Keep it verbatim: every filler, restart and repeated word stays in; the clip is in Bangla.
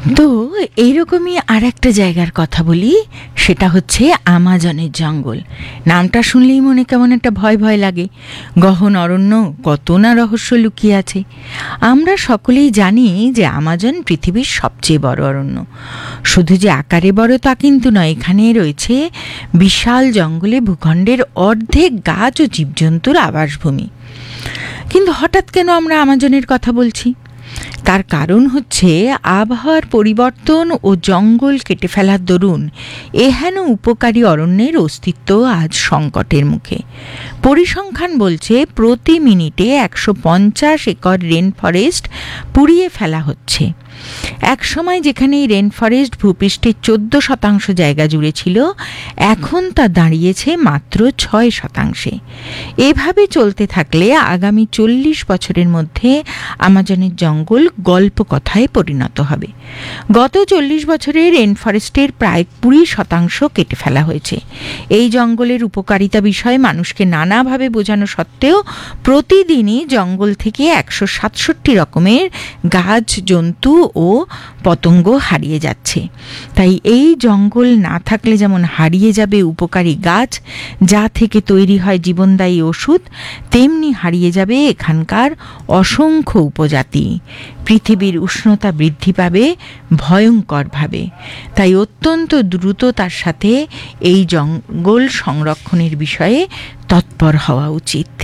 তো এইরকমই আর একটা জায়গার কথা বলি, সেটা হচ্ছে আমাজনের জঙ্গল। নামটা শুনলেই মনে কেমন একটা ভয় ভয় লাগে। গহন অরণ্য, কত না রহস্য লুকিয়ে আছে। আমরা সকলেই জানি যে আমাজন পৃথিবীর সবচেয়ে বড় অরণ্য। শুধু যে আকারে বড় তা কিন্তু নয়, এখানে রয়েছে বিশাল জঙ্গলে ভূখণ্ডের অর্ধেক গাছ ও জীবজন্তুর আবাসভূমি। কিন্তু হঠাৎ কেন আমরা আমাজনের কথা বলছি? তার কারণ হচ্ছে আবহাওয়ার পরিবর্তন ও জঙ্গল কেটে ফেলার দরুন এহেন উপকারী অরণ্যের অস্তিত্ব আজ সংকটের মুখে। পরিসংখ্যান বলছে প্রতি মিনিটে একশো পঞ্চাশ একর রেন ফরেস্ট পুড়িয়ে ফেলা হচ্ছে। এক সময় যেখানে এই রেন ফরেস্ট ভূপৃষ্ঠের চোদ্দ শতাংশ জায়গা জুড়ে ছিল, এখন তা দাঁড়িয়েছে মাত্র ছয় শতাংশে। এভাবে চলতে থাকলে আগামী চল্লিশ বছরের মধ্যে আমাজনের জঙ্গল গল্প কথায় পরিণত হবে। গত চল্লিশ বছরে রেন ফরেস্টের প্রায় কুড়ি শতাংশ কেটে ফেলা হয়েছে। এই জঙ্গলের উপকারিতা বিষয়ে মানুষকে নানাভাবে বোঝানো সত্ত্বেও প্রতিদিনই জঙ্গল থেকে একশো সাতষট্টি রকমের গাছ, জন্তু ও পতঙ্গ হারিয়ে যাচ্ছে। তাই এই জঙ্গল না থাকলে যেমন হারিয়ে যাবে উপকারী গাছ, যা থেকে তৈরি হয় জীবনদায়ী ওষুধ, তেমনি হারিয়ে যাবে এখানকার অসংখ্য উপজাতি। পৃথিবীর উষ্ণতা বৃদ্ধি পাবে ভয়ঙ্করভাবে। তাই অত্যন্ত দ্রুততার সাথে এই জঙ্গল সংরক্ষণের বিষয়ে তৎপর হওয়া উচিত।